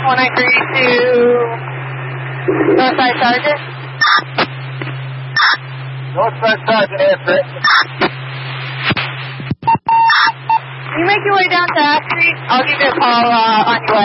1932 Northside Sergeant. Northside Sergeant, answer it. Can you make your way down to Ash Street? I'll give you a call on your way.